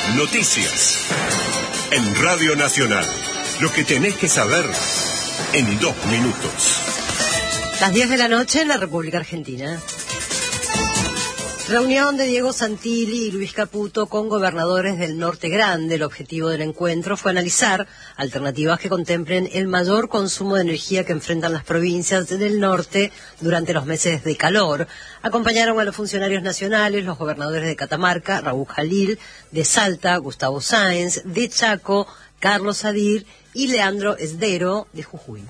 Noticias. En Radio Nacional. Lo que tenés que saber en 2 minutos. Las 10 de la noche en la República Argentina. Reunión de Diego Santilli y Luis Caputo con gobernadores del Norte Grande. El objetivo del encuentro fue analizar alternativas que contemplen el mayor consumo de energía que enfrentan las provincias del norte durante los meses de calor. Acompañaron a los funcionarios nacionales, los gobernadores de Catamarca, Raúl Jalil, de Salta, Gustavo Sáenz, de Chaco, Carlos Sadir y Leandro Esdero, de Jujuy.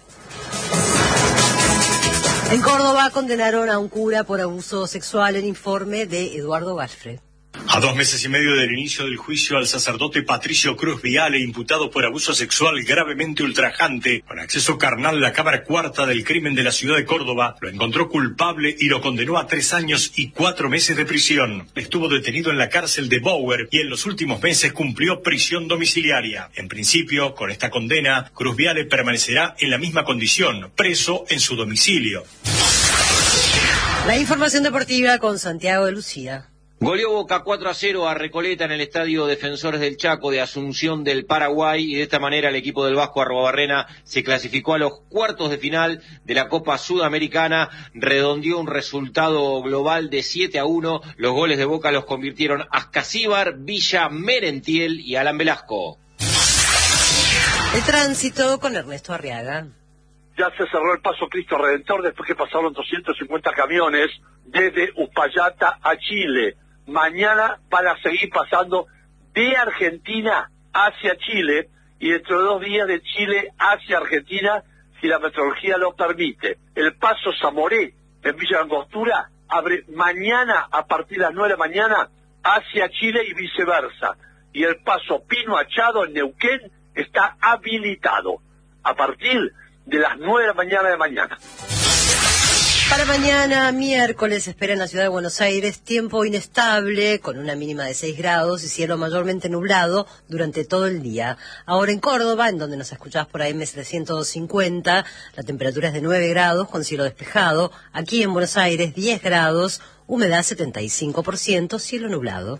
En Córdoba condenaron a un cura por abuso sexual en informe de Eduardo Galfred. A 2 meses y medio del inicio del juicio al sacerdote Patricio Cruz Viale, imputado por abuso sexual gravemente ultrajante, con acceso carnal, la Cámara Cuarta del Crimen de la ciudad de Córdoba lo encontró culpable y lo condenó a 3 años y 4 meses de prisión. Estuvo detenido en la cárcel de Bower y en los últimos meses cumplió prisión domiciliaria. En principio, con esta condena, Cruz Viale permanecerá en la misma condición, preso en su domicilio. La información deportiva con Santiago de Lucía. Goleó Boca 4-0 a Recoleta en el Estadio Defensores del Chaco de Asunción del Paraguay y de esta manera el equipo del Vasco Arrobarrena se clasificó a los cuartos de final de la Copa Sudamericana, redondeó un resultado global de 7-1, los goles de Boca los convirtieron Ascasíbar, Villa, Merentiel y Alan Velasco. El tránsito con Ernesto Arriaga. Ya se cerró el paso Cristo Redentor después que pasaron 250 camiones desde Uspallata a Chile. Mañana van a seguir pasando de Argentina hacia Chile y dentro de 2 días de Chile hacia Argentina, si la meteorología lo permite. El paso Zamoré en Villa Angostura abre mañana a partir de las 9 de la mañana hacia Chile y viceversa. Y el paso Pino Achado en Neuquén está habilitado a partir de las 9 de la mañana. Para mañana, miércoles, espera en la ciudad de Buenos Aires tiempo inestable, con una mínima de 6 grados y cielo mayormente nublado durante todo el día. Ahora en Córdoba, en donde nos escuchás por AM750, la temperatura es de 9 grados con cielo despejado. Aquí en Buenos Aires, 10 grados, humedad 75%, cielo nublado.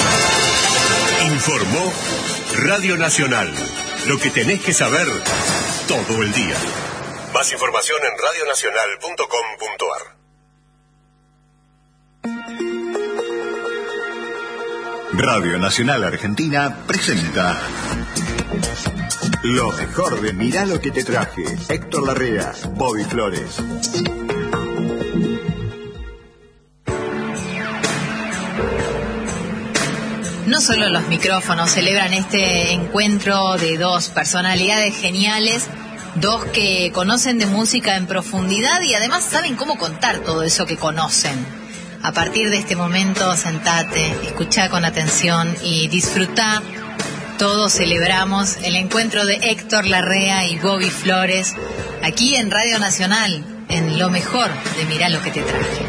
Informó Radio Nacional. Lo que tenés que saber todo el día. Más información en radionacional.com.ar. Radio Nacional Argentina presenta lo mejor de Mirá lo que te traje. Héctor Larrea, Bobby Flores. No solo los micrófonos celebran este encuentro de 2 personalidades geniales, 2 que conocen de música en profundidad y además saben cómo contar todo eso que conocen. A partir de este momento, sentate, escuchá con atención y disfrutá. Todos celebramos el encuentro de Héctor Larrea y Bobby Flores aquí en Radio Nacional, en lo mejor de Mirá lo que te traje.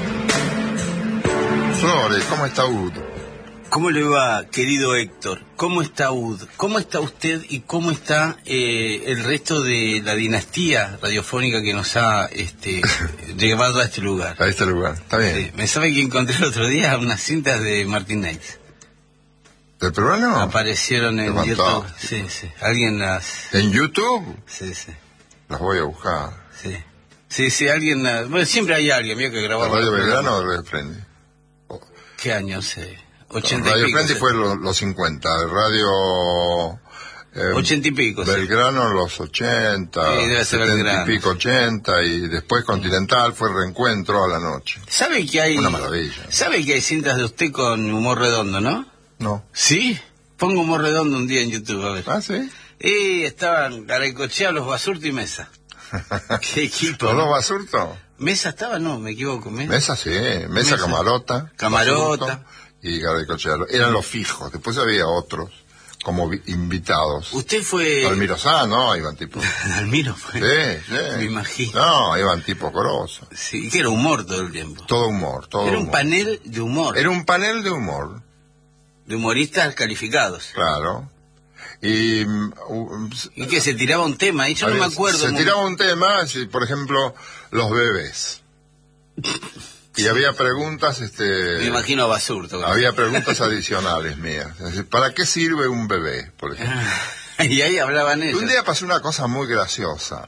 Flores, ¿cómo está Ud? ¿Cómo le va, querido Héctor? ¿Cómo está UD? ¿Cómo está usted y cómo está el resto de la dinastía radiofónica que nos ha llevado a este lugar? A este lugar, está bien. Me sabe que encontré el otro día unas cintas de Martin Neils. ¿De peruano? Aparecieron en YouTube. Sí. ¿Alguien las...? ¿En YouTube? Sí. Las voy a buscar. Sí, alguien las... Bueno, siempre hay alguien, mío, que grababa... ¿La Radio Belgrano o Radio Frendi? ¿Qué año? Sé. 80 Radio y pico, Frendi fue los 50, el Radio 80 y pico. Belgrano los 80, sí, debe ser 70 Belgrano. y pico 80 y después Continental fue Reencuentro a la noche. ¿Sabe que hay... Una maravilla. ¿Sabe que hay cintas de usted con humor redondo, no? No. ¿Sí? Pongo humor redondo un día en YouTube, a ver. ¿Ah, sí? Y estaban Garaycochea, los Basurto y Mesa. ¿Qué equipo? ¿Los ¿no? dos Basurto? Mesa estaba, no, me equivoco. Mesa sí, Mesa. Camarota. Camarota. Basurto y Garaycochea. Eran los fijos, después había otros como invitados. Usted fue... Almiro Sá, no, iban tipo... Almiro fue... Sí. Me imagino. No, iban tipo grosos. Sí, que era humor todo el tiempo. Todo humor. Era un panel de humor. Era un panel de humor. De humoristas calificados. Claro. Y que se tiraba un tema, y yo no me acuerdo. Se tiraba un tema, por ejemplo, los bebés. Y había preguntas, Me imagino a Basurto. había preguntas adicionales mías. Es decir, ¿para qué sirve un bebé, por ejemplo? Y ahí hablaban ellos. Un día pasó una cosa muy graciosa.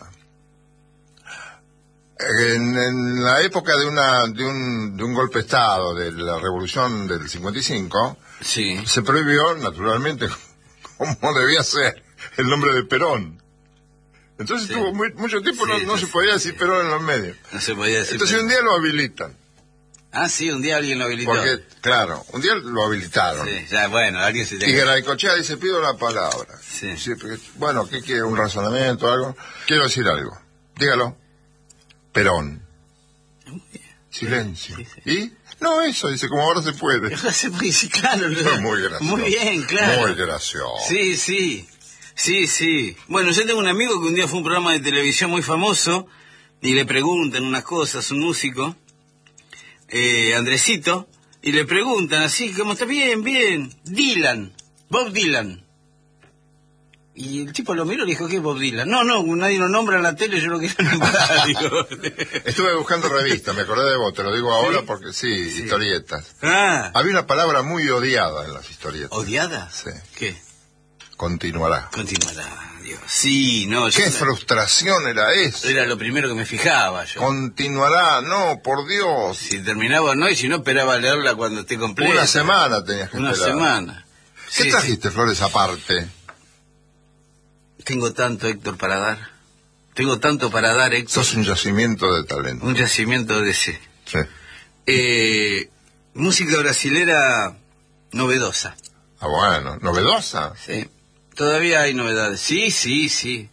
En la época de un golpe de Estado, de la revolución del 55, sí, se prohibió, naturalmente, como debía ser, el nombre de Perón. Entonces sí, tuvo mucho tiempo, sí, no se podía decir Perón en los medios. No se podía decir. Entonces Perón. un día lo habilitan. Ah, sí, un día alguien lo habilitó. Porque, claro, un día lo habilitaron. Sí, ya, bueno, alguien se Y tiene... Garaycochea dice, pido la palabra. Sí. Sí, porque, bueno, ¿qué quiere? ¿Un razonamiento o algo? Quiero decir algo. Dígalo. Perón. Silencio. Sí, sí. ¿Y? No, eso, dice, como ahora se puede. Sí, claro. Fue muy gracioso. Muy bien, claro. Muy gracioso. Sí, sí. Sí, sí. Bueno, yo tengo un amigo que un día fue a un programa de televisión muy famoso y le preguntan unas cosas, un músico, Andresito, y le preguntan así, ¿cómo está? Bien, bien. Dylan, Bob Dylan. Y el tipo lo miró y le dijo, ¿qué es Bob Dylan? No, nadie lo nombra en la tele, yo lo quiero nombrar. Digo. Estuve buscando revistas, me acordé de vos, te lo digo ahora ¿Sí? porque sí, historietas. Ah. Había una palabra muy odiada en las historietas. ¿Odiada? Sí. ¿Qué? Continuará. Continuará, Dios. Sí, no. ¿Qué frustración era eso? Era lo primero que me fijaba yo. Continuará, no, por Dios. Si terminaba no, y si no esperaba leerla cuando esté completa. Una semana tenías que Una esperar. semana. ¿Qué Sí, trajiste, Flores, aparte? Tengo tanto, Héctor, para dar. Tengo tanto para dar, Héctor. Sos un yacimiento de talento. Un yacimiento de ese. Sí. Música brasilera novedosa. Ah, bueno, novedosa. Sí. Todavía hay novedades. Sí.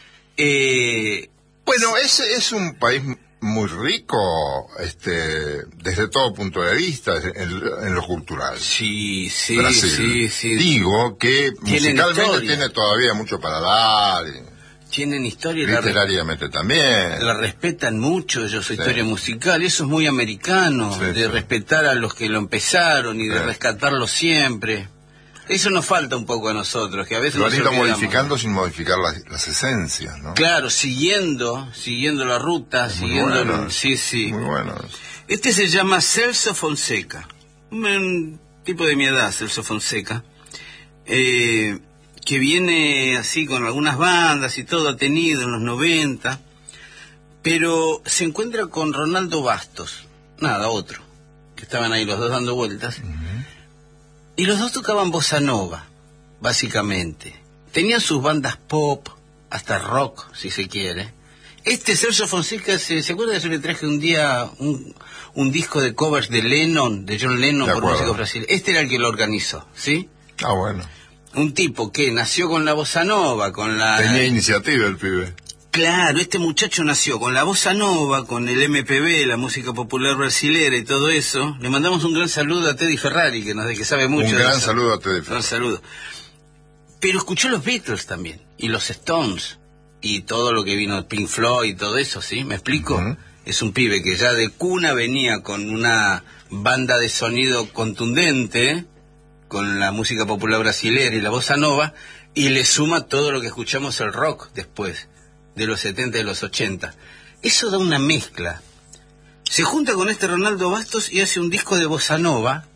Bueno, es un país muy rico, desde todo punto de vista, en lo cultural. Sí. Brasil. Digo que musicalmente historia. tiene todavía mucho para dar. Tienen historia. Literariamente también. La respetan mucho ellos, su historia musical. Eso es muy americano, de respetar a los que lo empezaron y de rescatarlo siempre. Eso nos falta un poco a nosotros, que a veces lo han nos ido olvidamos. modificando sin modificar las esencias, ¿no? Claro, siguiendo la ruta, siguiendo... Buenos, sí. Muy buenos. Este se llama Celso Fonseca, un tipo de mi edad, Celso Fonseca, que viene así con algunas bandas y todo, ha tenido en los 90, pero se encuentra con Ronaldo Bastos, otro, que estaban ahí los dos dando vueltas. Y los dos tocaban bossa nova, básicamente. Tenían sus bandas pop, hasta rock, si se quiere. Celso Fonseca, ¿se acuerda de eso? Le traje un día un disco de covers de John Lennon, por músicos brasileños. Era el que lo organizó, ¿sí? Ah, bueno. Un tipo que nació con la bossa nova, Tenía iniciativa el pibe. Claro, este muchacho nació con la bossa nova, con el MPB, la música popular brasilera y todo eso. Le mandamos un gran saludo a Teddy Ferrari, que sabe mucho. Un gran saludo a Teddy Ferrari. Un saludo. Pero escuchó los Beatles también, y los Stones, y todo lo que vino, Pink Floyd y todo eso, ¿sí? ¿Me explico? Es un pibe que ya de cuna venía con una banda de sonido contundente, con la música popular brasilera y la bossa nova, y le suma todo lo que escuchamos el rock después, de los 70 y los 80. Eso da una mezcla. Se junta con Ronaldo Bastos y hace un disco de bossa nova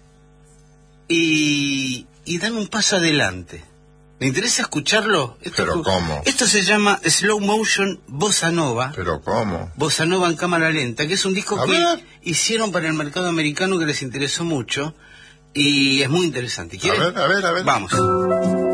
y dan un paso adelante. ¿Me interesa escucharlo? ¿Pero cómo? Esto se llama Slow Motion Bossa Nova. ¿Pero cómo? Bossa Nova en cámara lenta, que es un disco que hicieron para el mercado americano que les interesó mucho y es muy interesante. A ver. Vamos.